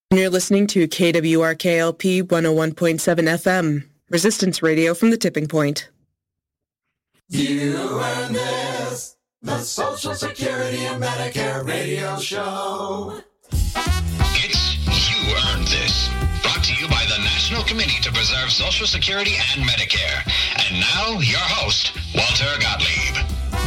You're listening to KWRKLP 101.7 FM, Resistance Radio from the Tipping Point. You earn this, the Social Security and Medicare radio show. It's You Earned This, brought to you by the National Committee to Preserve Social Security and Medicare. And now, your host, Walter Gottlieb.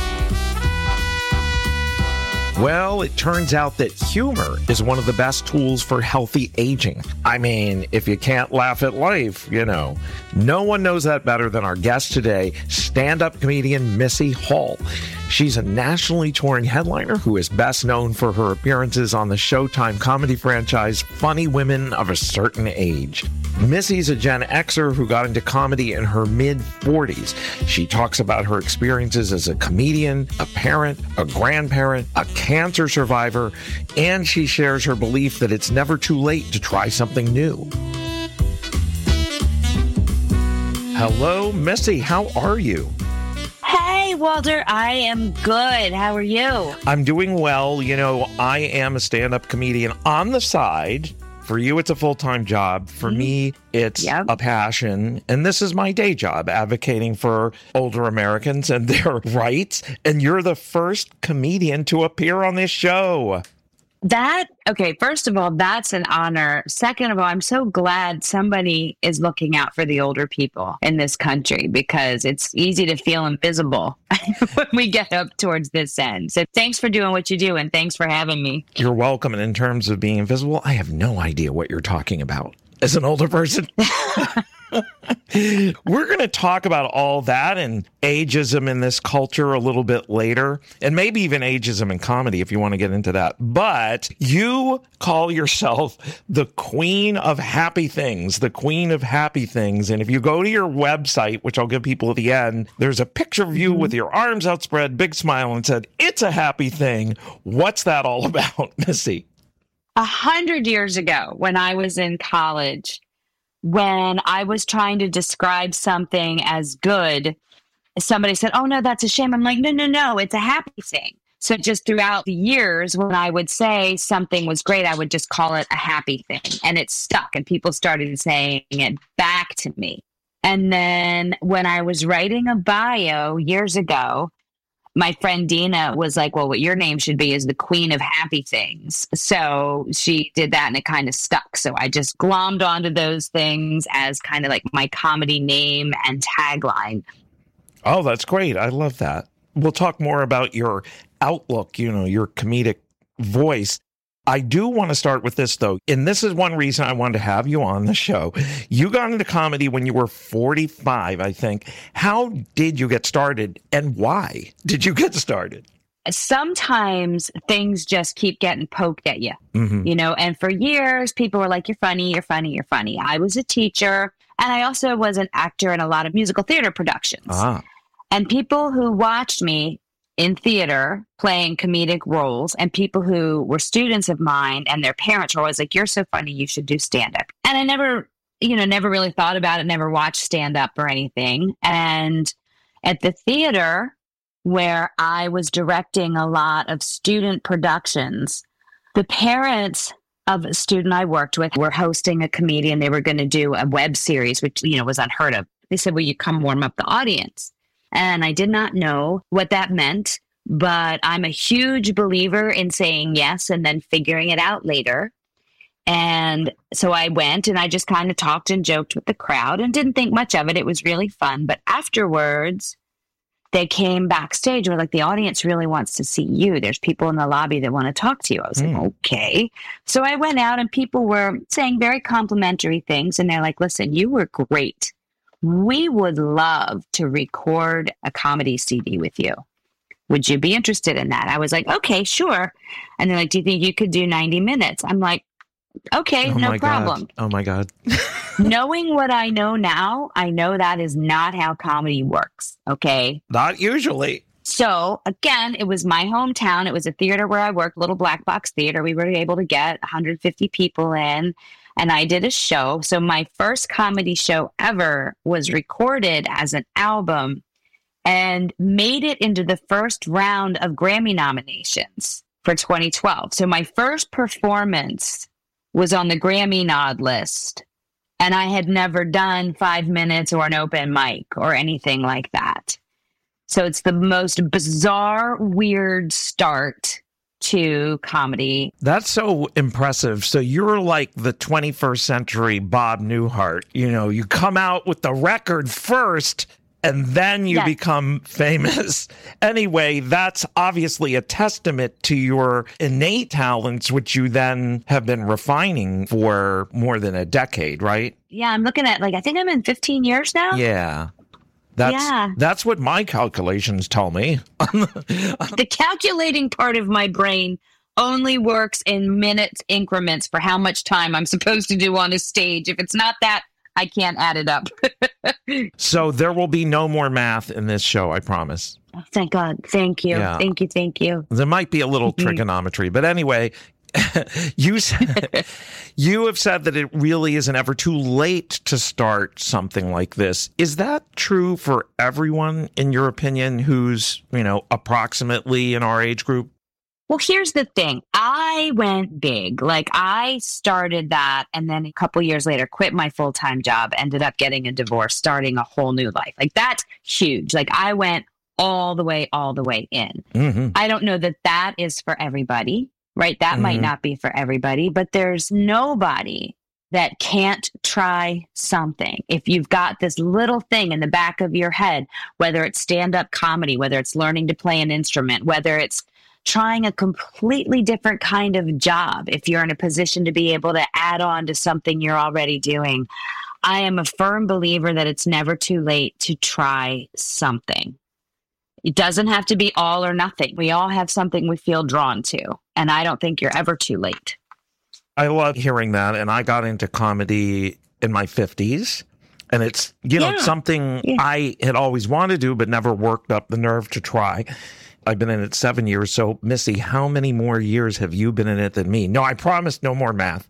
Well, it turns out that humor is one of the best tools for healthy aging. I mean, if you can't laugh at life, you know. No one knows that better than our guest today, stand-up comedian Missy Hall. She's a nationally touring headliner who is best known for her appearances on the Showtime comedy franchise Funny Women of a Certain Age. Missy's a Gen Xer who got into comedy in her mid-40s. She talks about her experiences as a comedian, a parent, a grandparent, a cancer survivor, and she shares her belief that it's never too late to try something new. Hello, Missy. How are you? Hey, Walter. I am good. How are you? I'm doing well. You know, I am a stand-up comedian on the side. For you, it's a full-time job. For me, it's a passion. And this is my day job, advocating for older Americans and their rights. And you're the first comedian to appear on this show. Okay, first of all, that's an honor. Second of all, I'm so glad somebody is looking out for the older people in this country, because it's easy to feel invisible when we get up towards this end. So thanks for doing what you do, and thanks for having me. You're welcome. And in terms of being invisible, I have no idea what you're talking about as an older person. We're going to talk about all that and ageism in this culture a little bit later, and maybe even ageism in comedy if you want to get into that. But you call yourself the Queen of Happy Things, the Queen of Happy Things. And if you go to your website, which I'll give people at the end, there's a picture of you with your arms outspread, big smile, and said, "It's a happy thing." What's that all about, Missy? 100 years ago, when I was in college, when I was trying to describe something as good, somebody said, "Oh, no, that's a shame." I'm like, no, it's a happy thing. So just throughout the years, when I would say something was great, I would just call it a happy thing. And it stuck, and people started saying it back to me. And then when I was writing a bio years ago, my friend Dina was like, "Well, what your name should be is the Queen of Happy Things." So she did that, and it kind of stuck. So I just glommed onto those things as kind of like my comedy name and tagline. Oh, that's great. I love that. We'll talk more about your outlook, you know, your comedic voice. I do want to start with this, though, and this is one reason I wanted to have you on the show. You got into comedy when you were 45, I think. How did you get started, and why did you get started? Sometimes things just keep getting poked at you, you know, and for years, people were like, "You're funny, you're funny, you're funny." I was a teacher, and I also was an actor in a lot of musical theater productions. And people who watched me in theater playing comedic roles, and people who were students of mine and their parents were always like, "You're so funny, you should do stand-up." And I never really thought about it, never watched stand-up or anything. And at the theater, where I was directing a lot of student productions, the parents of a student I worked with were hosting a comedian. They were going to do a web series, which, you know, was unheard of. They said, "Will you come warm up the audience?" And I did not know what that meant, but I'm a huge believer in saying yes and then figuring it out later. And so I went, and I just kind of talked and joked with the crowd and didn't think much of it. It was really fun. But afterwards, they came backstage and were like, "The audience really wants to see you. There's people in the lobby that want to talk to you." I was like, "Okay." So I went out, and people were saying very complimentary things. And they're like, "Listen, you were great. We would love to record a comedy CD with you. Would you be interested in that?" I was like, "Okay, sure." And they're like, "Do you think you could do 90 minutes? I'm like, "Okay, no problem." Oh my God. Knowing what I know now, I know that is not how comedy works. Okay. Not usually. So again, it was my hometown. It was a theater where I worked, little black box theater. We were able to get 150 people in, and I did a show. So my first comedy show ever was recorded as an album and made it into the first round of Grammy nominations for 2012. So my first performance was on the Grammy nod list. And I had never done 5 minutes or an open mic or anything like that. So it's the most bizarre, weird start to comedy. That's so impressive. So you're like the 21st century Bob Newhart. You know, you come out with the record first and then you become famous. Anyway, that's obviously a testament to your innate talents, which you then have been refining for more than a decade, right? Yeah, I'm looking at I think I'm in 15 years now. Yeah. That's what my calculations tell me. The calculating part of my brain only works in minutes increments for how much time I'm supposed to do on a stage. If it's not that, I can't add it up. So there will be no more math in this show, I promise. Oh, thank God. Thank you. Yeah. Thank you. There might be a little trigonometry, but anyway, you have said that it really isn't ever too late to start something like this. Is that true for everyone, in your opinion, who's, approximately in our age group? Well, here's the thing. I went big. I started that and then a couple years later quit my full-time job, ended up getting a divorce, starting a whole new life. That's huge. I went all the way in. Mm-hmm. I don't know that is for everybody, right? That might not be for everybody, but there's nobody that can't try something. If you've got this little thing in the back of your head, whether it's stand-up comedy, whether it's learning to play an instrument, whether it's trying a completely different kind of job, if you're in a position to be able to add on to something you're already doing, I am a firm believer that it's never too late to try something. It doesn't have to be all or nothing. We all have something we feel drawn to, and I don't think you're ever too late. I love hearing that, and I got into comedy in my 50s, and it's, something I had always wanted to do, but never worked up the nerve to try. I've been in it 7 years. So, Missy, how many more years have you been in it than me? No, I promise no more math.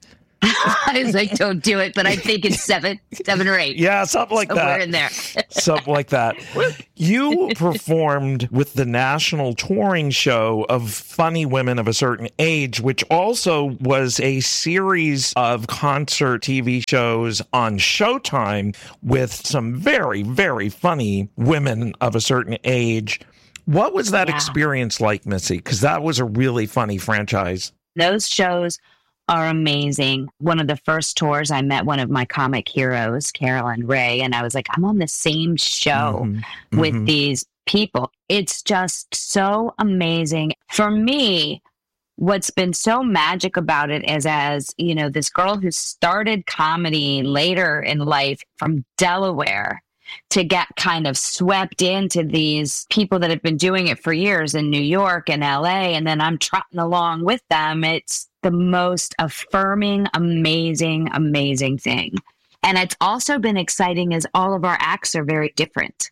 I was like, don't do it, but I think it's seven or 8. Yeah, something like that. We're in there. Something like that. You performed with the national touring show of Funny Women of a Certain Age, which also was a series of concert TV shows on Showtime with some very, very funny women of a certain age. What was that experience like, Missy? Because that was a really funny franchise. Those shows are amazing. One of the first tours, I met one of my comic heroes, Carolyn Ray, and I was like, I'm on the same show with these people. It's just so amazing. For me, what's been so magic about it is, as this girl who started comedy later in life from Delaware, to get kind of swept into these people that have been doing it for years in New York and LA, and then I'm trotting along with them. It's the most affirming, amazing, amazing thing. And it's also been exciting as all of our acts are very different.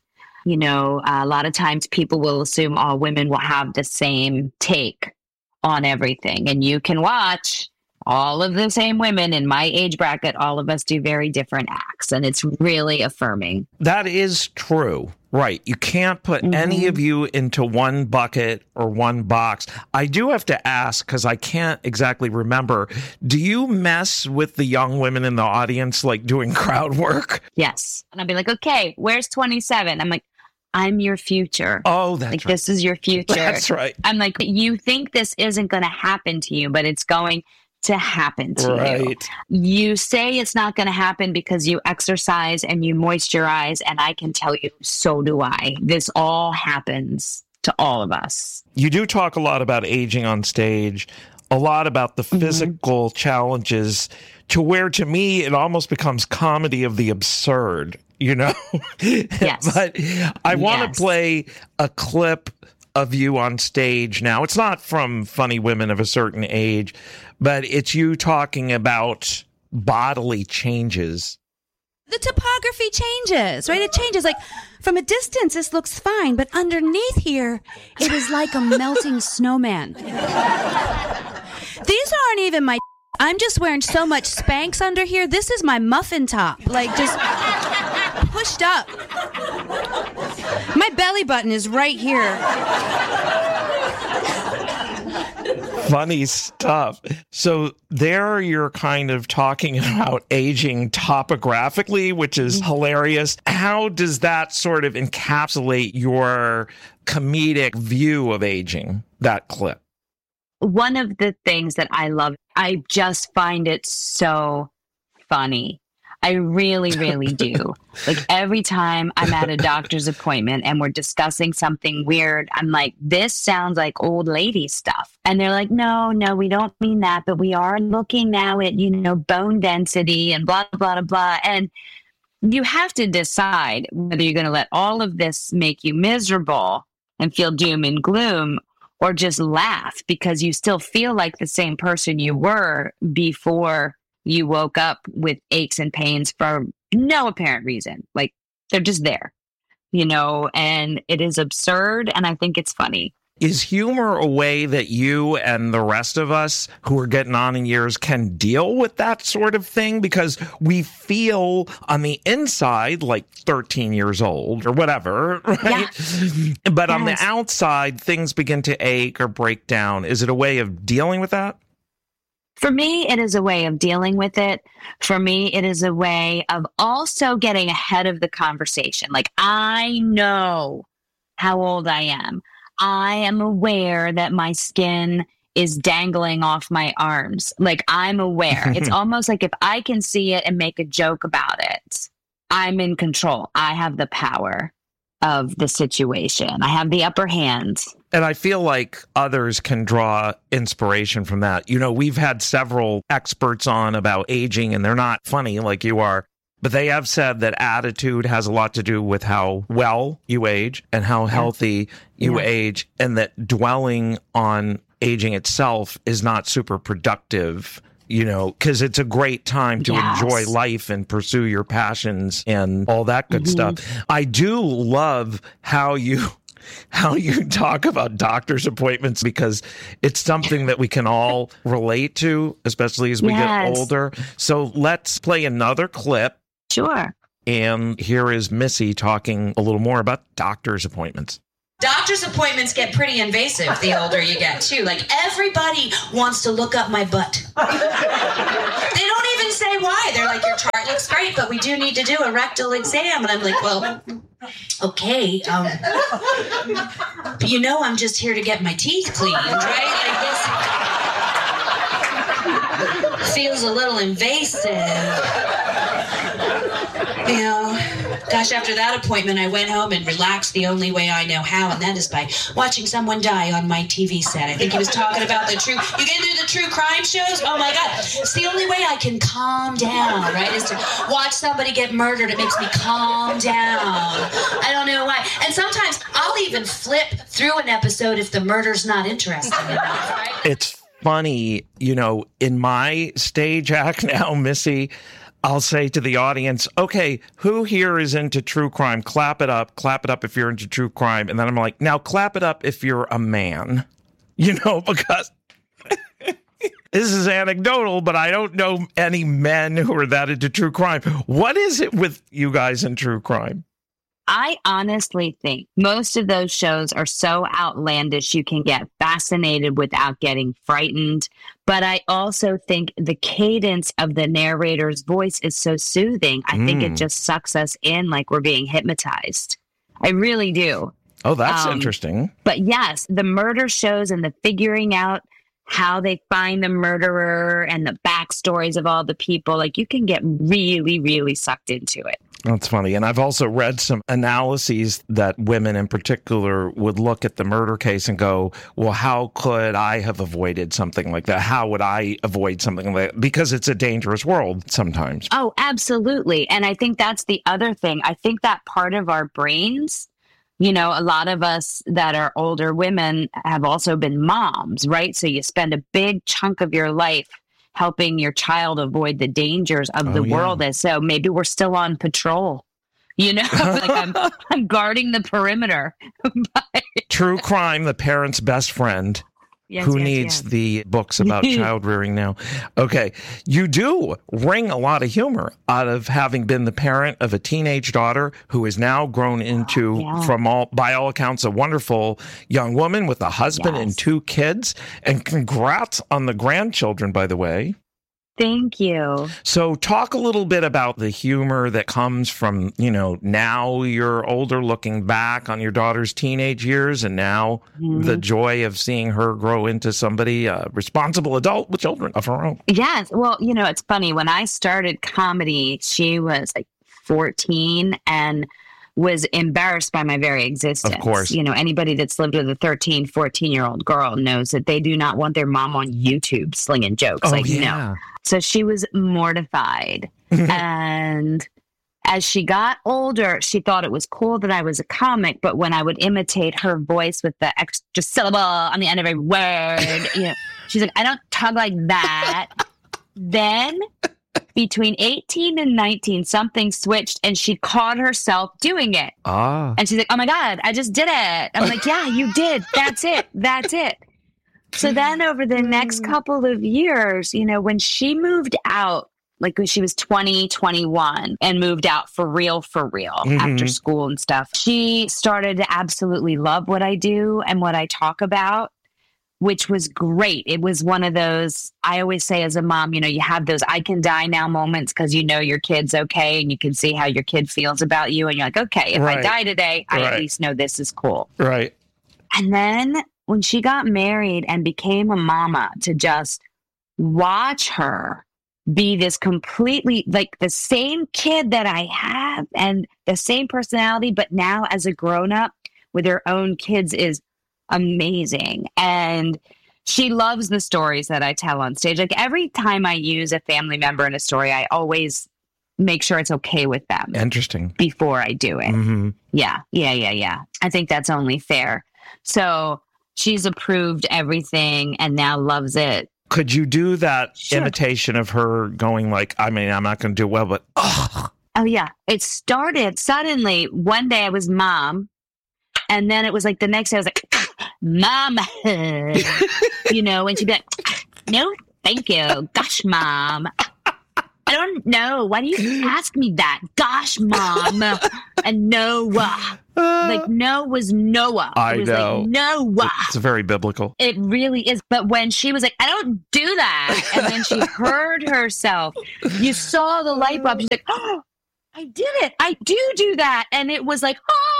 A lot of times people will assume all women will have the same take on everything. And you can watch all of the same women in my age bracket, all of us do very different acts, and it's really affirming. That is true. Right. You can't put any of you into one bucket or one box. I do have to ask, because I can't exactly remember, do you mess with the young women in the audience, doing crowd work? Yes. And I'll be like, okay, where's 27? I'm like, I'm your future. Oh, that's right. This is your future. That's right. I'm like, you think this isn't going to happen to you, but it's going to happen to you. You say it's not going to happen because you exercise and you moisturize, and I can tell you, so do I. This all happens to all of us. You do talk a lot about aging on stage, a lot about the physical challenges, to where, to me, it almost becomes comedy of the absurd, Yes. But I want to play a clip of you on stage now. It's not from Funny Women of a Certain Age, but it's you talking about bodily changes. The topography changes, right? It changes. From a distance, this looks fine, but underneath here, it is like a melting snowman. These aren't even my... I'm just wearing so much Spanx under here. This is my muffin top, just pushed up. My belly button is right here. Funny stuff. So there you're kind of talking about aging topographically, which is hilarious. How does that sort of encapsulate your comedic view of aging, that clip? One of the things that I love, I just find it so funny. I really, really do. Like every time I'm at a doctor's appointment and we're discussing something weird, I'm like, this sounds like old lady stuff. And they're like, no, we don't mean that, but we are looking now at, bone density and blah, blah, blah. And you have to decide whether you're going to let all of this make you miserable and feel doom and gloom, or just laugh because you still feel like the same person you were before you woke up with aches and pains for no apparent reason. Like they're just there, and it is absurd. And I think it's funny. Is humor a way that you and the rest of us who are getting on in years can deal with that sort of thing? Because we feel on the inside like 13 years old or whatever, right? Yeah. But on the outside, things begin to ache or break down. Is it a way of dealing with that? For me, it is a way of dealing with it. For me, it is a way of also getting ahead of the conversation. Like, I know how old I am. I am aware that my skin is dangling off my arms. Like, I'm aware. It's almost like if I can see it and make a joke about it, I'm in control. I have the power of the situation. I have the upper hand. And I feel like others can draw inspiration from that. We've had several experts on about aging, and they're not funny like you are, but they have said that attitude has a lot to do with how well you age and how healthy you age, and that dwelling on aging itself is not super productive, because it's a great time to enjoy life and pursue your passions and all that good stuff. I do love how you talk about doctor's appointments, because it's something that we can all relate to, especially as we get older. So let's play another clip. Sure. And here is Missy talking a little more about doctor's appointments. Doctor's appointments get pretty invasive the older you get, too. Like, everybody wants to look up my butt. They don't even say why. They're like, your chart looks great, but we do need to do a rectal exam. And I'm like, well, okay. But I'm just here to get my teeth cleaned, right? Like, this feels a little invasive. Gosh, after that appointment, I went home and relaxed the only way I know how, and that is by watching someone die on my TV set. I think he was talking about you get into the true crime shows? Oh my God. It's the only way I can calm down, right, is to watch somebody get murdered. It makes me calm down. I don't know why. And sometimes I'll even flip through an episode if the murder's not interesting enough, right? It's funny, in my stage act now, Missy, I'll say to the audience, okay, who here is into true crime? Clap it up if you're into true crime. And then I'm like, now clap it up if you're a man, because this is anecdotal, but I don't know any men who are that into true crime. What is it with you guys in true crime? I honestly think most of those shows are so outlandish you can get fascinated without getting frightened. But I also think the cadence of the narrator's voice is so soothing. I think it just sucks us in like we're being hypnotized. I really do. Oh, that's interesting. But yes, the murder shows and the figuring out how they find the murderer and the backstories of all the people, like you can get really, really sucked into it. That's funny. And I've also read some analyses that women in particular would look at the murder case and go, well, how could I have avoided something like that? How would I avoid something like that? Because it's a dangerous world sometimes. Oh, absolutely. And I think that's the other thing. I think that part of our brains, a lot of us that are older women have also been moms, right? So you spend a big chunk of your life helping your child avoid the dangers of the world. And so maybe we're still on patrol, like I'm guarding the perimeter. True crime, the parent's best friend. Who needs the books about child rearing now? Okay. You do wring a lot of humor out of having been the parent of a teenage daughter who is now grown into, by all accounts, a wonderful young woman with a husband and 2 kids. And congrats on the grandchildren, by the way. Thank you. So talk a little bit about the humor that comes from, now you're older, looking back on your daughter's teenage years, and now the joy of seeing her grow into somebody, a responsible adult with children of her own. Yes. Well, it's funny. When I started comedy, she was like 14 and was embarrassed by my very existence. Of course. Anybody that's lived with a 13, 14-year-old girl knows that they do not want their mom on YouTube slinging jokes. No. So she was mortified. And as she got older, she thought it was cool that I was a comic. But when I would imitate her voice with the extra syllable on the end of every word, she's like, I don't talk like that. Then between 18 and 19, something switched and she caught herself doing it. And she's like, oh my God, I just did it. I'm like, yeah, you did. That's it. That's it. So then over the next couple of years, when she moved out, like when she was 20, 21 and moved out for real after school and stuff, she started to absolutely love what I do and what I talk about, which was great. It was one of those, I always say as a mom, you have those I can die now moments because your kid's okay and you can see how your kid feels about you. And you're like, okay, if I die today, I at least know this is cool. Right. And then when she got married and became a mama, to just watch her be this completely like the same kid that I have and the same personality, but now as a grown up with her own kids is amazing. And she loves the stories that I tell on stage. Like every time I use a family member in a story, I always make sure it's okay with them. Interesting. Before I do it. Yeah. I think that's only fair. So she's approved everything and now loves it. Could you do that imitation of her going like, I'm not going to do well, but Oh, yeah. It started suddenly. One day I was mom. And then it was like the next day I was like, Mom. And she'd be like, no, thank you. Gosh, Mom. I don't know. Why do you ask me that? Gosh, Mom. And Noah. Like, no was Noah. I know. Like, Noah. It's very biblical. It really is. But when she was like, I don't do that. And then she heard herself. You saw the light bulb. She's like, oh, I did it. I do that. And it was like,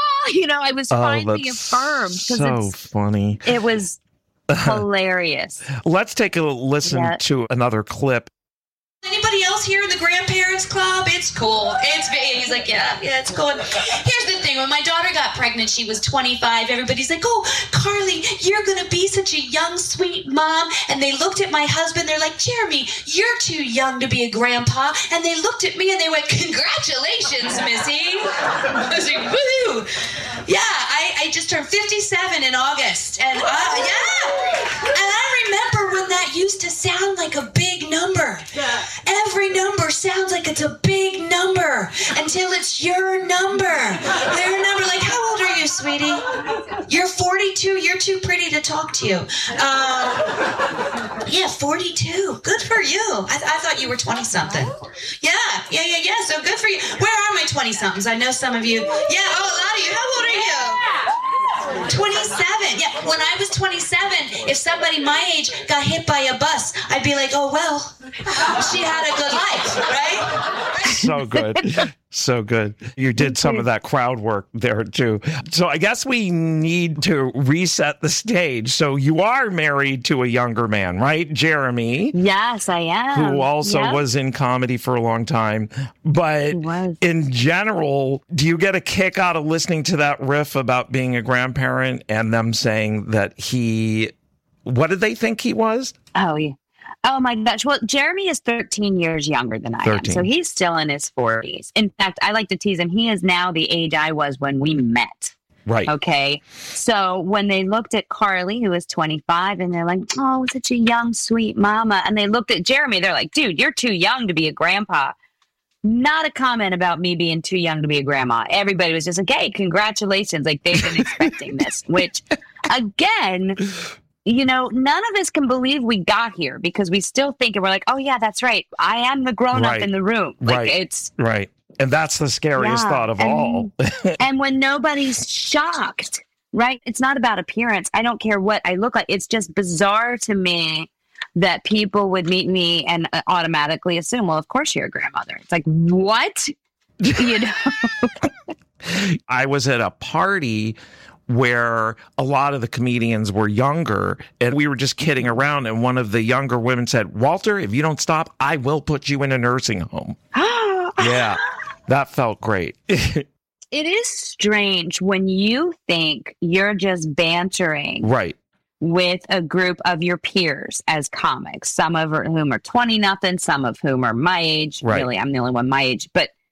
I was finally affirmed. So funny. It was hilarious. Let's take a listen to another clip. Anybody else here in the grandparents club? It's cool. He's like, yeah, it's cool. Here's the thing. When my daughter got pregnant, she was 25. Everybody's like, oh, Carly, you're going to be such a young, sweet mom. And they looked at my husband. They're like, Jeremy, you're too young to be a grandpa. And they looked at me and they went, congratulations, Missy. I was like, woohoo. Yeah, I just turned 57 in August. And And I remember when that used to sound like a big number. Every number sounds like it's a big number until it's your number. Their number. Like, how old are you, sweetie? You're 42. You're too pretty to talk to you. 42. Good for you. I thought you were 20-something. Yeah. So good for you. Where are my 20-somethings? I know some of you. Yeah, a lot of you. How old are you? 27. Yeah, when I was 27, if somebody my age got hit by a bus, I'd be like, oh, well, she had a good life, right? So good. So good. You did some of that crowd work there, too. So I guess we need to reset the stage. So you are married to a younger man, right? Jeremy. Yes, I am. Who also was in comedy for a long time. But in general, do you get a kick out of listening to that riff about being a grandparent and them saying that what did they think he was? Oh, yeah. Oh, my gosh. Well, Jeremy is 13 years younger than I am. So he's still in his 40s. In fact, I like to tease him. He is now the age I was when we met. Right. Okay. So when they looked at Carly, who is 25, and they're like, oh, such a young, sweet mama. And they looked at Jeremy, they're like, dude, you're too young to be a grandpa. Not a comment about me being too young to be a grandma. Everybody was just like, hey, congratulations. Like, they've been expecting this, which, again, none of us can believe we got here because we still think we're like, oh yeah, that's right. I am the grown up in the room. Like right. It's right. And that's the scariest thought of all. And when nobody's shocked, right? It's not about appearance. I don't care what I look like. It's just bizarre to me that people would meet me and automatically assume, well, of course you're a grandmother. It's like, what? I was at a party where a lot of the comedians were younger and we were just kidding around. And one of the younger women said, Walter, if you don't stop, I will put you in a nursing home. Yeah, that felt great. It is strange when you think you're just bantering. Right. With a group of your peers as comics, some of whom are 20-nothing, some of whom are my age. Right. Really, I'm the only one my age.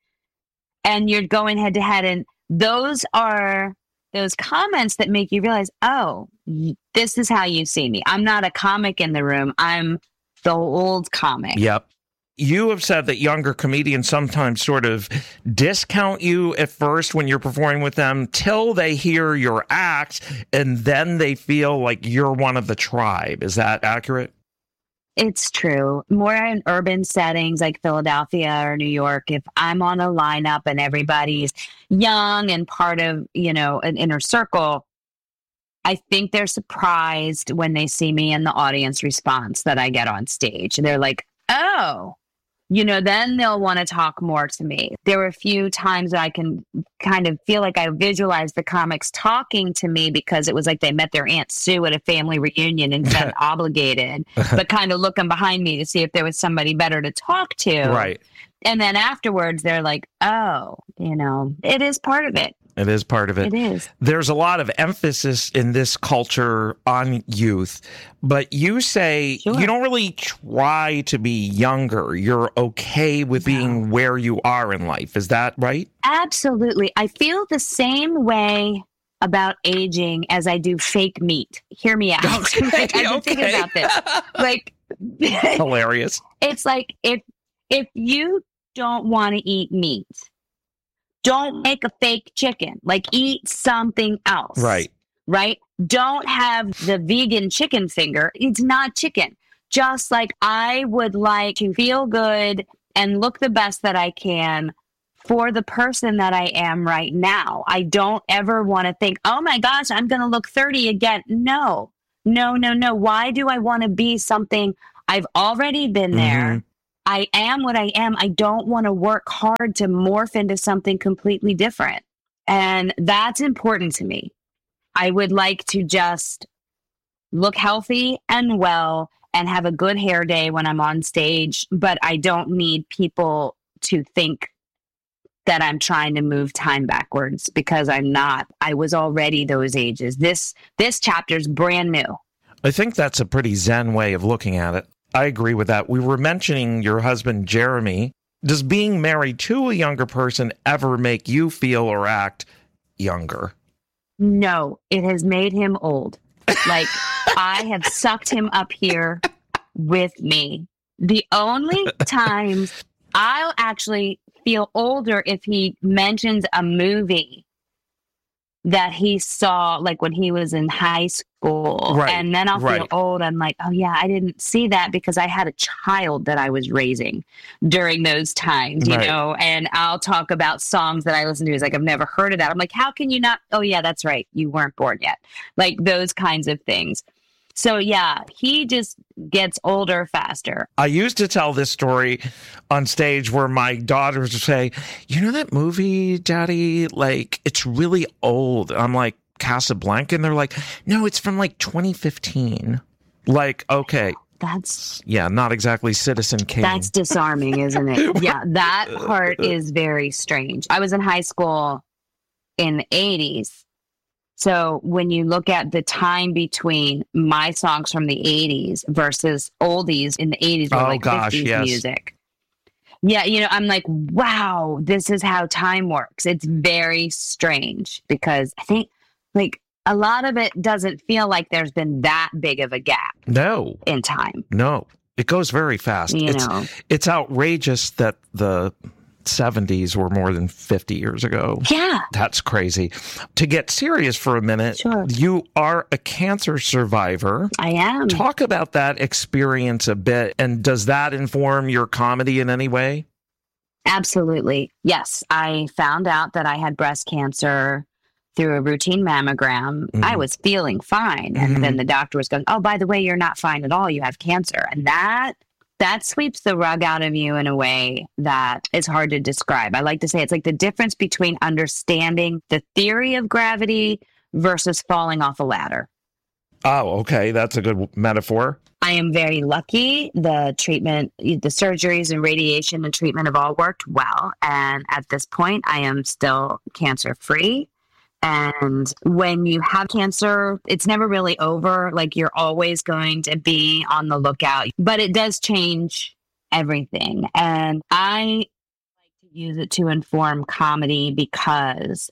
And you're going head to head. And those are those comments that make you realize, oh, this is how you see me. I'm not a comic in the room. I'm the old comic. Yep. You have said that younger comedians sometimes sort of discount you at first when you're performing with them till they hear your act, and then they feel like you're one of the tribe. Is that accurate? It's true. More in urban settings like Philadelphia or New York, if I'm on a lineup and everybody's young and part of, an inner circle, I think they're surprised when they see me in the audience response that I get on stage. They're like, oh, then they'll want to talk more to me. There were a few times I can kind of feel like I visualized the comics talking to me because it was like they met their Aunt Sue at a family reunion and felt obligated, but kind of looking behind me to see if there was somebody better to talk to. Right. And then afterwards, they're like, oh, it is part of it. It is part of it. It is. There's a lot of emphasis in this culture on youth, but you say you don't really try to be younger. You're okay with being where you are in life. Is that right? Absolutely. I feel the same way about aging as I do fake meat. Hear me out. Okay, I've been thinking about this. Hilarious. It's like if you don't want to eat meat, don't make a fake chicken. Eat something else. Right. Right? Don't have the vegan chicken finger. It's not chicken. Just like I would like to feel good and look the best that I can for the person that I am right now. I don't ever want to think, oh my gosh, I'm going to look 30 again. No. Why do I want to be something? I've already been there. I am what I am. I don't want to work hard to morph into something completely different. And that's important to me. I would like to just look healthy and well and have a good hair day when I'm on stage, but I don't need people to think that I'm trying to move time backwards because I'm not. I was already those ages. This chapter's brand new. I think that's a pretty zen way of looking at it. I agree with that. We were mentioning your husband, Jeremy. Does being married to a younger person ever make you feel or act younger? No, it has made him old. I have sucked him up here with me. The only times I'll actually feel older if he mentions a movie that he saw when he was in high school. Right, and then I'll feel old. I'm like, oh yeah, I didn't see that because I had a child that I was raising during those times, you know, and I'll talk about songs that I listen to. He's like, I've never heard of that. I'm like, how can you not? Oh yeah, that's right. You weren't born yet. Those kinds of things. So yeah, he just gets older faster. I used to tell this story on stage where my daughters would say, you know that movie, Daddy? It's really old. I'm like, Casablanca? And they're like, no, it's from 2015. Okay. That's... Yeah, not exactly Citizen Kane. That's disarming, isn't it? Yeah, that part is very strange. I was in high school in the 80s. So when you look at the time between my songs from the 80s versus oldies in the 80s, were 50s music. Yeah, I'm like, wow, this is how time works. It's very strange because I think a lot of it doesn't feel like there's been that big of a gap. No. In time. No. It goes very fast. It's outrageous that the 70s were more than 50 years ago. Yeah. That's crazy. To get serious for a minute, Sure. You are a cancer survivor. I am. Talk about that experience a bit, and does that inform your comedy in any way? Absolutely. Yes. I found out that I had breast cancer through a routine mammogram. I was feeling fine. And then the doctor was going, oh, by the way, you're not fine at all. You have cancer. And that sweeps the rug out of you in a way that is hard to describe. I like to say it's like the difference between understanding the theory of gravity versus falling off a ladder. Oh, okay. That's a good metaphor. I am very lucky. The treatment, the surgeries and radiation and treatment have all worked well. And at this point, I am still cancer-free. And when you have cancer, it's never really over. Like, you're always going to be on the lookout, but it does change everything. And I like to use it to inform comedy because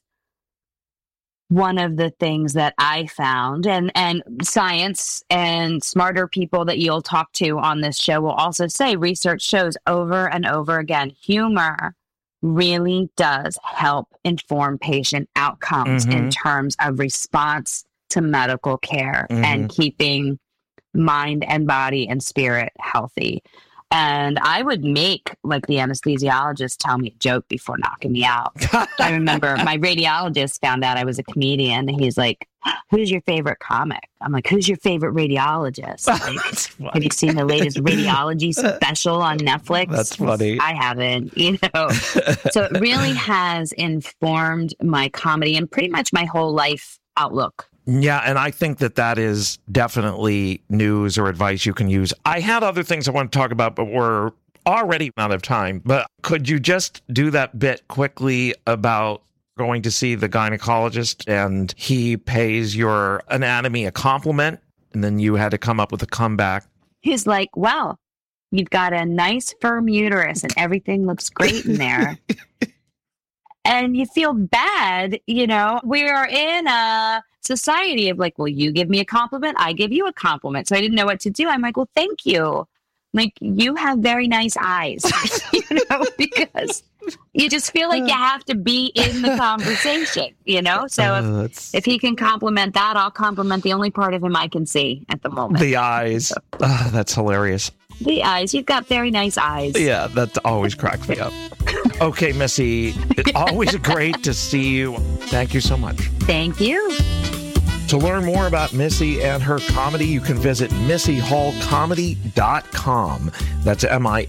one of the things that I found, and science and smarter people that you'll talk to on this show will also say, research shows over and over again, humor really does help inform patient outcomes in terms of response to medical care and keeping mind and body and spirit healthy. And I would make like the anesthesiologist tell me a joke before knocking me out. I remember my radiologist found out I was a comedian. And he's like, who's your favorite comic? I'm like, who's your favorite radiologist? Like, have you seen the latest radiology special on Netflix? That's funny. I haven't, you know. So it really has informed my comedy and pretty much my whole life outlook. Yeah, and I think that is definitely news or advice you can use. I had other things I want to talk about, but we're already out of time. But could you just do that bit quickly about going to see the gynecologist and he pays your anatomy a compliment, and then you had to come up with a comeback? He's like, well, you've got a nice firm uterus and everything looks great in there. And you feel bad, you know. We are in a society of like, well, you give me a compliment, I give you a compliment. So I didn't know what to do. I'm like, well, thank you. Like, you have very nice eyes, you know, because you just feel like you have to be in the conversation, you know? So if he can compliment that, I'll compliment the only part of him I can see at the moment. The eyes. That's hilarious. The eyes. You've got very nice eyes. Yeah, that always cracks me up. Okay, Missy, always great to see you. Thank you so much. Thank you. To learn more about Missy and her comedy, you can visit MissyHallComedy.com. That's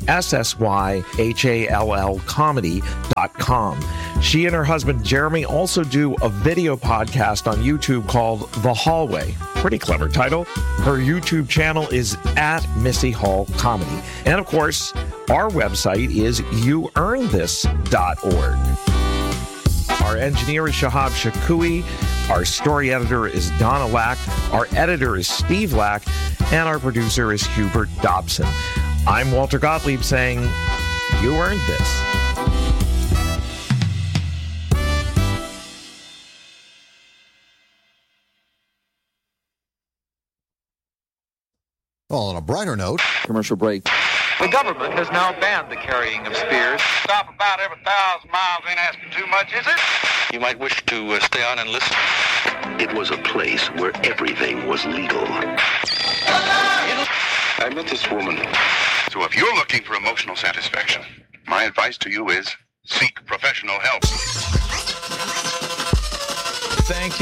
MISSYHALL comedy.com. She and her husband Jeremy also do a video podcast on YouTube called The Hallway. Pretty clever title. Her YouTube channel is at Missy Hall Comedy. And of course, our website is youearnthis.org. Our engineer is Shahab Shakui. Our story editor is Donna Lack. Our editor is Steve Lack. And our producer is Hubert Dobson. I'm Walter Gottlieb saying, you earned this. Well, on a brighter note, commercial break. The government has now banned the carrying of spears. Stop about every 1,000 miles ain't asking too much, is it? You might wish to stay on and listen. It was a place where everything was legal. I met this woman. So if you're looking for emotional satisfaction, my advice to you is seek professional help. Thank you.